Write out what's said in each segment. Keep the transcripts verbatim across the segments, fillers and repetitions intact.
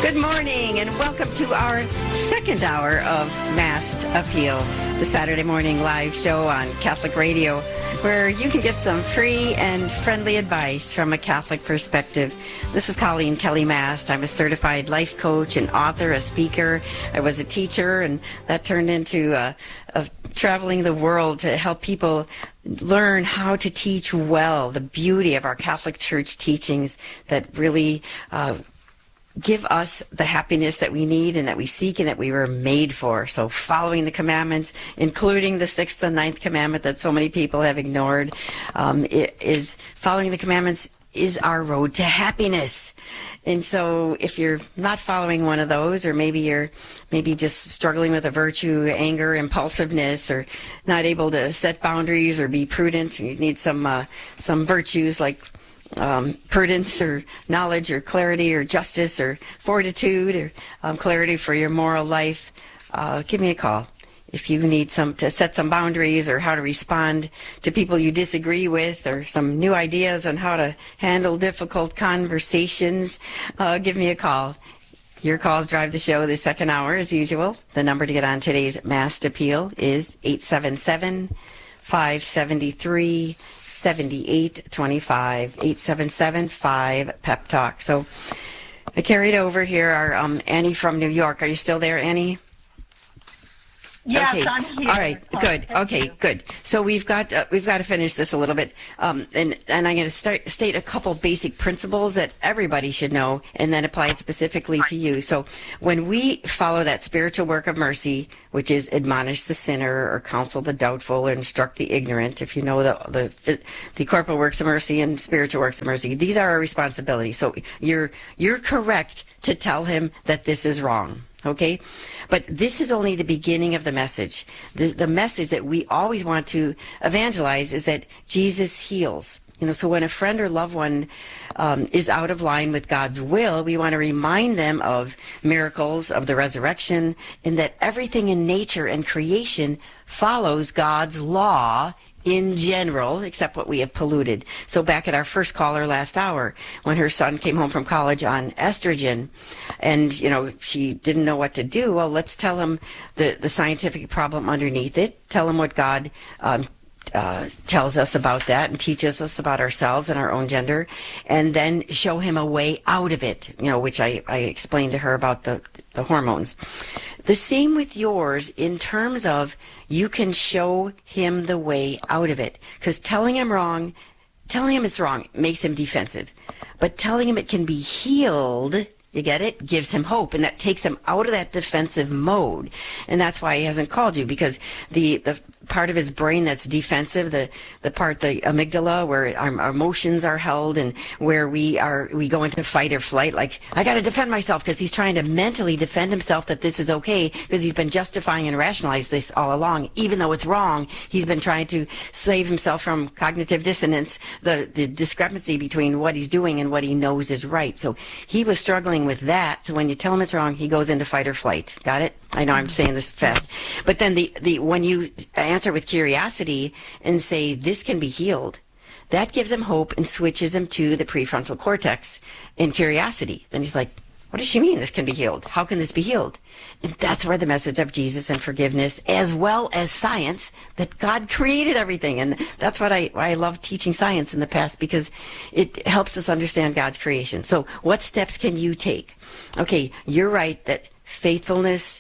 Good morning and welcome to our second hour of Masked Appeal, the Saturday morning live show on Catholic Radio, where you can get some free and friendly advice from a Catholic perspective. This is Colleen Kelly Mast. I'm a certified life coach, an author, a speaker. I was a teacher, and that turned into uh, of traveling the world to help people learn how to teach well, the beauty of our Catholic Church teachings that really uh, give us the happiness that we need and that we seek and that we were made for. So following the commandments, including the sixth and ninth commandment that so many people have ignored, um, it is following the commandments is our road to happiness. And so if you're not following one of those, or maybe you're maybe just struggling with a virtue, anger, impulsiveness, or not able to set boundaries or be prudent, you need some uh, some virtues like Um, prudence or knowledge or clarity or justice or fortitude or um, clarity for your moral life, uh, give me a call. If you need some to set some boundaries or how to respond to people you disagree with, or some new ideas on how to handle difficult conversations, uh, give me a call. Your calls drive the show this second hour as usual. The number to get on today's Masked Appeal is eight seven seven, five seven three, seven eight two five, eight seven seven, five, P E P Talk. So I carried over here our um, Annie from New York. Are you still there, Annie? Yes, okay. I'm here. All right, good. Okay, good. So we've got uh, we've got to finish this a little bit, um, and and I'm going to start state a couple basic principles that everybody should know, and then apply it specifically to you. So when we follow that spiritual work of mercy, which is admonish the sinner, or counsel the doubtful, or instruct the ignorant, if you know the the the corporal works of mercy and spiritual works of mercy, these are our responsibilities. So you're you're correct to tell him that this is wrong. Okay? But this is only the beginning of the message. The, the message that we always want to evangelize is that Jesus heals. You know, so when a friend or loved one um, is out of line with God's will, we want to remind them of miracles, of the resurrection, and that everything in nature and creation follows God's law in general, except what we have polluted. So back at our first caller last hour, when her son came home from college on estrogen, and, you know, she didn't know what to do, well, let's tell him the, the scientific problem underneath it, tell him what God um, uh, tells us about that and teaches us about ourselves and our own gender, and then show him a way out of it, you know, which I, I explained to her about the, the hormones. The same with yours in terms of you can show him the way out of it. Because telling him wrong, telling him it's wrong makes him defensive. But telling him it can be healed, you get it, gives him hope. And that takes him out of that defensive mode. And that's why he hasn't called you. Because the, the part of his brain that's defensive, the, the part, the amygdala, where our, our emotions are held and where we are, we go into fight or flight, like, I got to defend myself, because he's trying to mentally defend himself that this is okay, because he's been justifying and rationalizing this all along. Even though it's wrong, he's been trying to save himself from cognitive dissonance, the, the discrepancy between what he's doing and what he knows is right. So he was struggling with that. So when you tell him it's wrong, he goes into fight or flight. Got it? I know I'm saying this fast. But then the, the when you answer with curiosity and say, this can be healed, that gives him hope and switches him to the prefrontal cortex in curiosity. Then he's like, what does she mean this can be healed? How can this be healed? And that's where the message of Jesus and forgiveness, as well as science, that God created everything. And that's what I, why I love teaching science in the past, because it helps us understand God's creation. So what steps can you take? Okay, you're right that faithfulness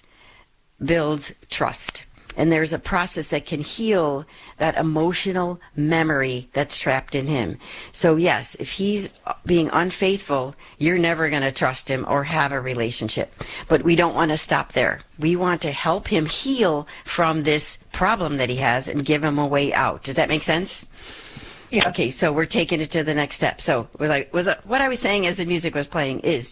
builds trust. And there's a process that can heal that emotional memory that's trapped in him. So yes, if he's being unfaithful, you're never going to trust him or have a relationship. But we don't want to stop there. We want to help him heal from this problem that he has and give him a way out. Does that make sense? Yeah. Okay, so we're taking it to the next step. So was I, was I, what I was saying as the music was playing is,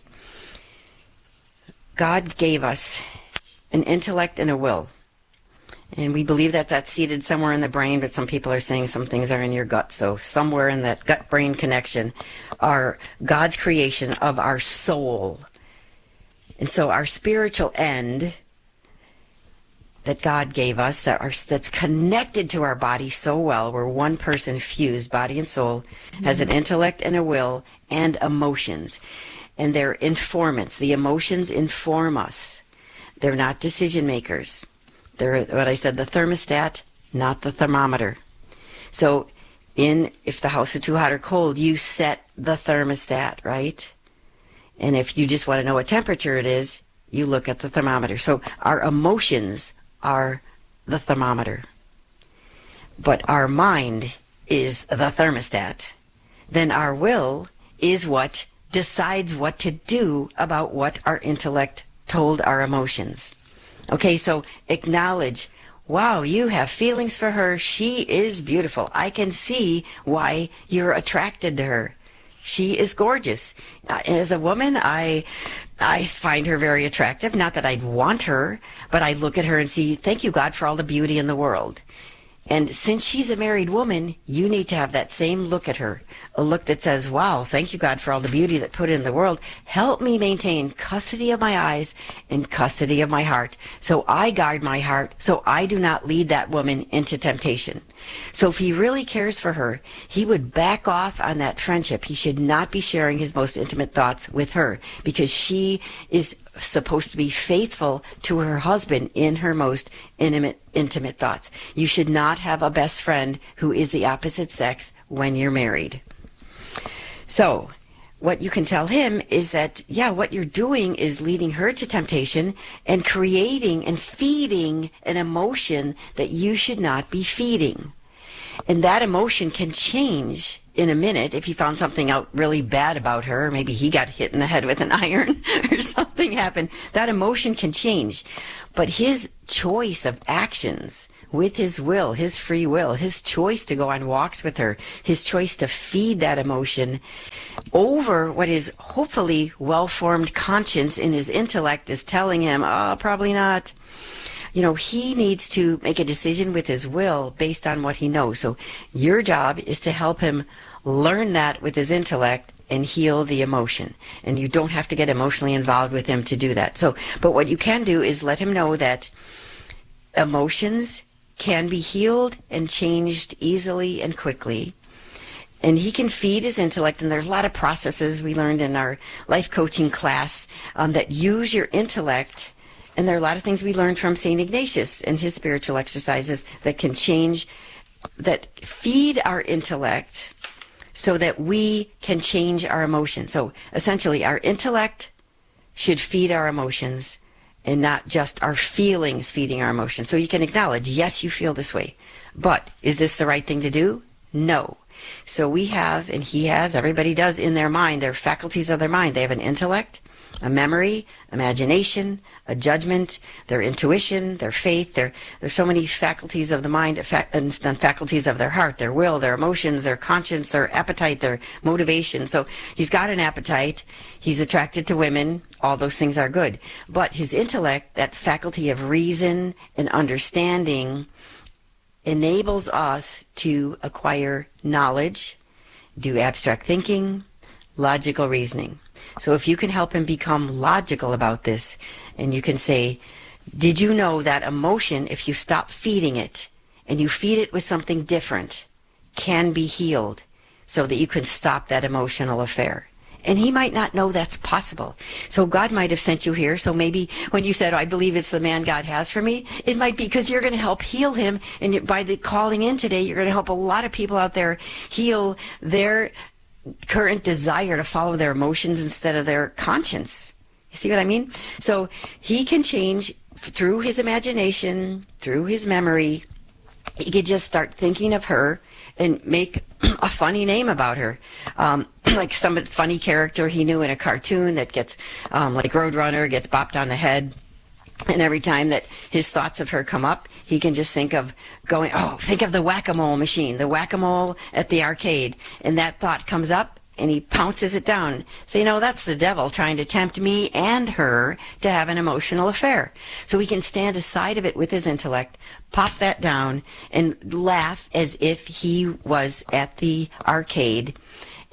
God gave us an intellect and a will. And we believe that that's seated somewhere in the brain, but some people are saying some things are in your gut. So somewhere in that gut-brain connection are God's creation of our soul. And so our spiritual end that God gave us, that are, that's connected to our body so well, we're one person fused, body and soul, has an intellect and a will and emotions. and they're informants. The emotions inform us. They're not decision makers. They're, what I said, the thermostat, not the thermometer. So in, if the house is too hot or cold, you set the thermostat, right? And if you just want to know what temperature it is, you look at the thermometer. So our emotions are the thermometer. But our mind is the thermostat. Then our will is what decides what to do about what our intellect told our emotions. Okay, so acknowledge, wow, you have feelings for her. She is beautiful. I can see why you're attracted to her. She is gorgeous. As a woman, I I find her very attractive. Not that I'd want her, but I look at her and see, thank you, God, for all the beauty in the world. And since she's a married woman, you need to have that same look at her. A look that says, wow, thank you, God, for all the beauty that put in the world. Help me maintain custody of my eyes and custody of my heart. So I guard my heart, so I do not lead that woman into temptation. So if he really cares for her, he would back off on that friendship. He should not be sharing his most intimate thoughts with her, because she is supposed to be faithful to her husband in her most intimate intimate thoughts. You should not have a best friend who is the opposite sex when you're married. So what you can tell him is that, yeah, what you're doing is leading her to temptation and creating and feeding an emotion that you should not be feeding. And that emotion can change in a minute if he found something out really bad about her. Maybe he got hit in the head with an iron or something happened. That emotion can change. But his choice of actions with his will, his free will, his choice to go on walks with her, his choice to feed that emotion over what his hopefully well-formed conscience in his intellect is telling him, oh, probably not. You know, he needs to make a decision with his will based on what he knows. So your job is to help him learn that with his intellect and heal the emotion. And you don't have to get emotionally involved with him to do that. So, but what you can do is let him know that emotions can be healed and changed easily and quickly. And he can feed his intellect, and there's a lot of processes we learned in our life coaching class um, that use your intellect. And there are a lot of things we learned from Saint Ignatius and his spiritual exercises that can change, that feed our intellect so that we can change our emotions. So essentially, our intellect should feed our emotions and not just our feelings feeding our emotions. So you can acknowledge, yes, you feel this way, but is this the right thing to do? No. So we have, and he has, everybody does in their mind, their faculties of their mind. They have an intellect, a memory, imagination, a judgment, their intuition, their faith. Their, there's so many faculties of the mind and then faculties of their heart, their will, their emotions, their conscience, their appetite, their motivation. So he's got an appetite. He's attracted to women. All those things are good. But his intellect, that faculty of reason and understanding, enables us to acquire knowledge, do abstract thinking, logical reasoning. So if you can help him become logical about this, and you can say, did you know that emotion, if you stop feeding it and you feed it with something different, can be healed so that you can stop that emotional affair? And he might not know that's possible. So God might have sent you here. So maybe when you said, oh, I believe it's the man God has for me, it might be because you're going to help heal him. And by the calling in today, you're going to help a lot of people out there heal their current desire to follow their emotions instead of their conscience. You see what I mean? So he can change through his imagination, through his memory. He could just start thinking of her and make a funny name about her. Um, like some funny character he knew in a cartoon that gets, um, like Roadrunner, gets bopped on the head. And every time that his thoughts of her come up, he can just think of going, oh, think of the whack-a-mole machine, the whack-a-mole at the arcade. And that thought comes up, and he pounces it down. So, you know, that's the devil trying to tempt me and her to have an emotional affair. So he can stand aside of it with his intellect, pop that down, and laugh as if he was at the arcade.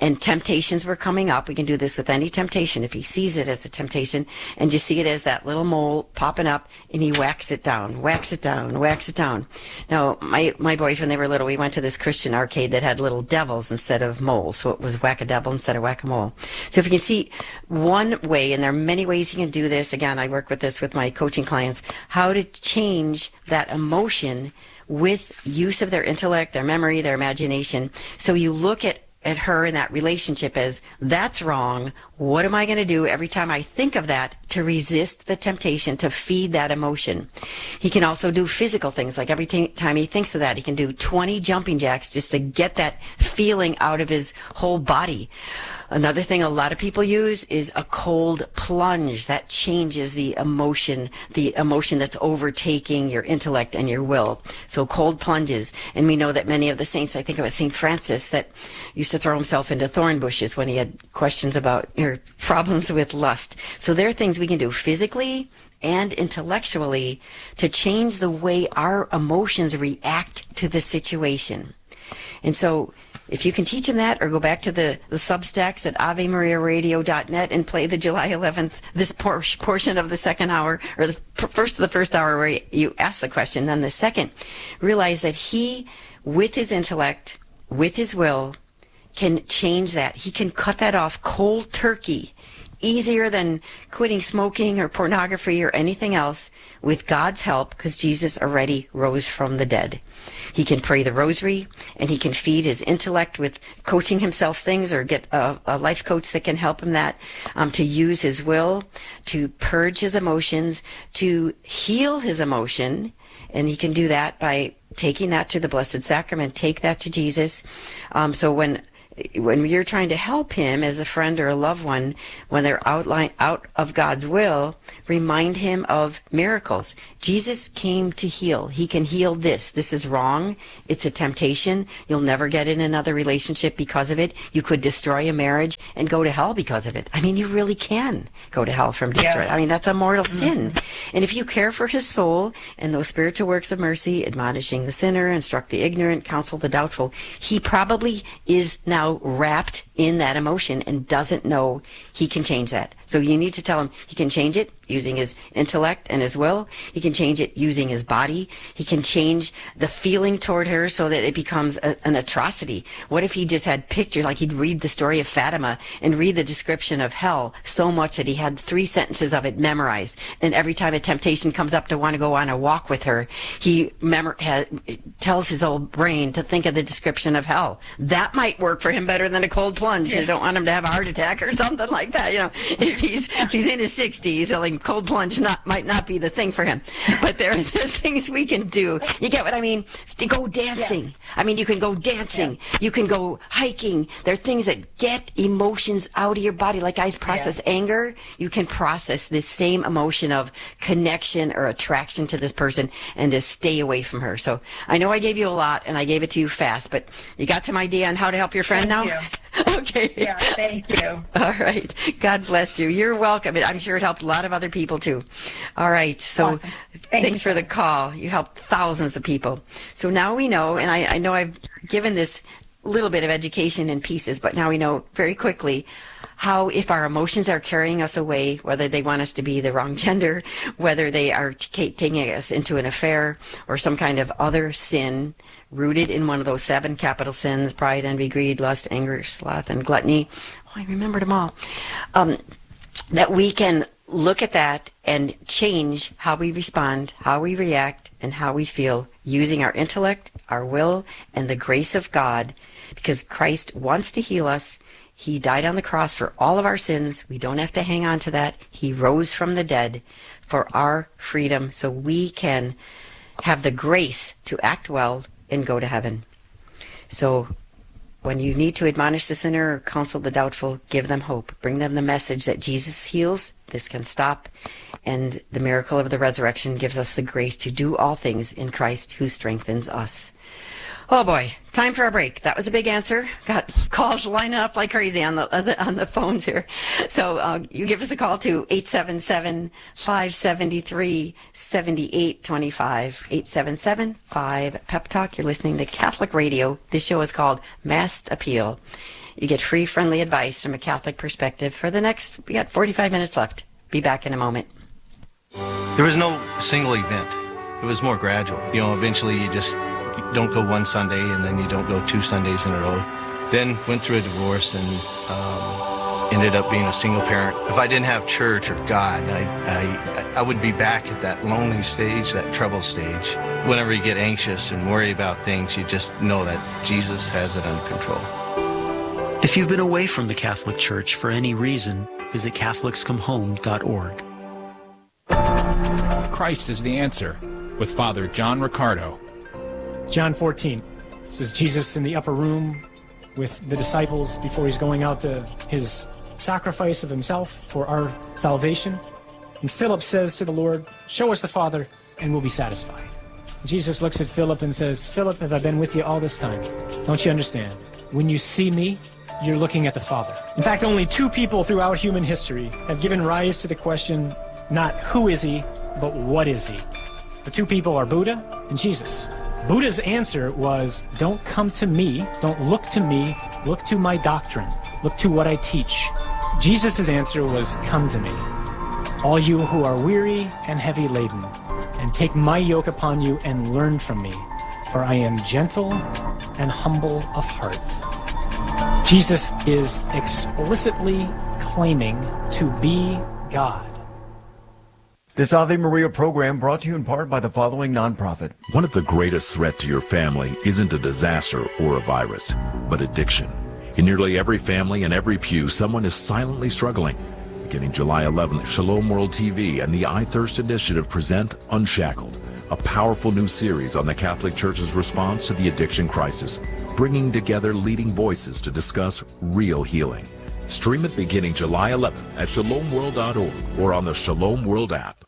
and temptations were coming up. We can do this with any temptation. If he sees it as a temptation and just see it as that little mole popping up, and he whacks it down, whacks it down, whacks it down. Now, my, my boys, when they were little, we went to this Christian arcade that had little devils instead of moles. So it was whack-a-devil instead of whack-a-mole. So if you can see one way, and there are many ways you can do this. Again, I work with this with my coaching clients, how to change that emotion with use of their intellect, their memory, their imagination. So you look at, at her in that relationship as, that's wrong. What am I going to do every time I think of that to resist the temptation to feed that emotion? He can also do physical things, like every t- time he thinks of that, he can do twenty jumping jacks just to get that feeling out of his whole body. Another thing a lot of people use is a cold plunge. That changes the emotion, the emotion that's overtaking your intellect and your will. So cold plunges. And we know that many of the saints, I think of Saint Francis, that used to throw himself into thorn bushes when he had questions about or problems with lust. So there are things we can do physically and intellectually to change the way our emotions react to the situation. And so if you can teach them that, or go back to the, the Substacks at ave maria radio dot net and play the July eleventh, this por- portion of the second hour, or the first of the first hour where you ask the question, then the second, realize that he, with his intellect, with his will, can change that. He can cut that off cold turkey, easier than quitting smoking or pornography or anything else, with God's help, because Jesus already rose from the dead. He can pray the rosary, and he can feed his intellect with coaching himself things, or get a, a life coach that can help him that, um, to use his will, to purge his emotions, to heal his emotion, and he can do that by taking that to the Blessed Sacrament, take that to Jesus. Um, so when when you're trying to help him as a friend or a loved one, when they're outline, out of God's will, remind him of miracles. Jesus came to heal. He can heal this. This is wrong. It's a temptation. You'll never get in another relationship because of it. You could destroy a marriage and go to hell because of it. I mean, you really can go to hell from destroy. Yeah. I mean, that's a mortal mm-hmm. sin. And if you care for his soul and those spiritual works of mercy, admonishing the sinner, instruct the ignorant, counsel the doubtful, he probably is now wrapped in that emotion and doesn't know he can change that. So you need to tell him he can change it using his intellect and his will. He can change it using his body. He can change the feeling toward her so that it becomes a, an atrocity. What if he just had pictures, like he'd read the story of Fatima and read the description of hell so much that he had three sentences of it memorized. And every time a temptation comes up to want to go on a walk with her, he memor- ha- tells his old brain to think of the description of hell. That might work for him better than a cold plunge. You don't want him to have a heart attack or something like that. You know, if he's if he's in his sixties, he'll like cold plunge not might not be the thing for him. But there, there are things we can do. You get what I mean? To go dancing. Yeah. I mean, you can go dancing. Yeah. You can go hiking. There are things that get emotions out of your body. Like I process yeah. anger, you can process this same emotion of connection or attraction to this person and to stay away from her. So I know I gave you a lot and I gave it to you fast, but you got some idea on how to help your friend Thank now? You. Okay. Yeah, thank you. All right. God bless you. You're welcome. I'm sure it helped a lot of other people too. All right. So awesome. Thank thanks you. for the call. You helped thousands of people. So now we know, and I, I know I've given this little bit of education in pieces, but now we know very quickly how, if our emotions are carrying us away, whether they want us to be the wrong gender, whether they are t- taking us into an affair or some kind of other sin rooted in one of those seven capital sins: pride, envy, greed, lust, anger, sloth, and gluttony. Oh, I remembered them all. Um, that we can look at that and change how we respond, how we react, and how we feel using our intellect, our will, and the grace of God, because Christ wants to heal us. He died on the cross for all of our sins. We don't have to hang on to that. He rose from the dead for our freedom, so we can have the grace to act well and go to heaven. So when you need to admonish the sinner or counsel the doubtful, give them hope. Bring them the message that Jesus heals. This can stop. And the miracle of the resurrection gives us the grace to do all things in Christ who strengthens us. Oh boy, time for a break. That was a big answer. Got calls lining up like crazy on the on the phones here. So uh, you give us a call to eight seven seven, five seven three, seven eight two five, eight seven seven, five, Pep Talk. You're listening to Catholic Radio. This show is called Masked Appeal. You get free, friendly advice from a Catholic perspective for the next, we got forty-five minutes left. Be back in a moment. There was no single event. It was more gradual. You know, eventually you just you don't go one Sunday and then you don't go two Sundays in a row. Then went through a divorce and um, ended up being a single parent. If I didn't have church or God, I, I, I would be back at that lonely stage, that trouble stage. Whenever you get anxious and worry about things, you just know that Jesus has it under control. If you've been away from the Catholic Church for any reason, visit Catholics Come Home dot org. Christ is the answer, with Father John Riccardo. John fourteen. This is Jesus in the upper room with the disciples before he's going out to his sacrifice of himself for our salvation. And Philip says to the Lord, "Show us the Father, and we'll be satisfied." Jesus looks at Philip and says, "Philip, have I been with you all this time? Don't you understand? When you see me, you're looking at the Father." In fact, only two people throughout human history have given rise to the question, not who is he, but what is he? The two people are Buddha and Jesus. Buddha's answer was, don't come to me, don't look to me, look to my doctrine, look to what I teach. Jesus' answer was, come to me, all you who are weary and heavy laden, and take my yoke upon you and learn from me, for I am gentle and humble of heart. Jesus is explicitly claiming to be God. This Ave Maria program brought to you in part by the following nonprofit. One of the greatest threats to your family isn't a disaster or a virus, but addiction. In nearly every family and every pew, someone is silently struggling. Beginning July eleventh, Shalom World T V and the I Thirst Initiative present Unshackled, a powerful new series on the Catholic Church's response to the addiction crisis, bringing together leading voices to discuss real healing. Stream it beginning July eleventh at shalom world dot org or on the Shalom World app.